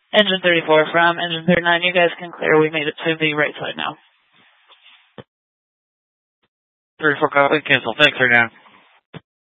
Engine 34 from engine 39, you guys can clear. We made it to the right side now. 34 copy, cancel. Thanks, 39.